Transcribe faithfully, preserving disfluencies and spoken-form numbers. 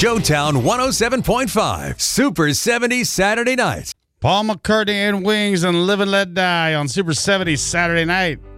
Showtown one oh seven point five, Super seventies Saturday night. Paul McCartney and Wings and Live and Let Die on Super seventies Saturday night.